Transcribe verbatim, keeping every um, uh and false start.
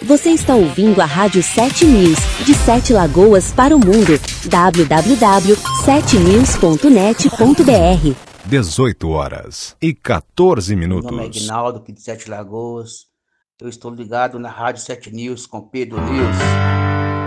Você está ouvindo a Rádio sete News, de Sete Lagoas para o mundo. w w w ponto sete news ponto net ponto b r. dezoito horas e quatorze minutos. Meu nome é Ignaldo, aqui de Sete Lagoas. Eu estou ligado na Rádio sete News com Pedro News.